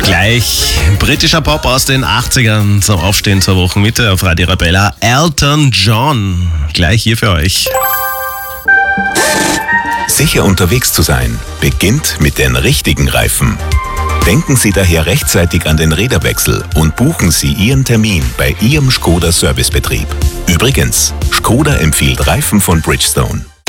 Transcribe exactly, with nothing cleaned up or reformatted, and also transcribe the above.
Gleich britischer Pop aus den achtzigern zum Aufstehen zur Wochenmitte auf Radio Arabella. Elton John, gleich hier für euch. Sicher unterwegs zu sein, beginnt mit den richtigen Reifen. Denken Sie daher rechtzeitig an den Räderwechsel und buchen Sie Ihren Termin bei Ihrem Skoda Servicebetrieb. Übrigens, Skoda empfiehlt Reifen von Bridgestone.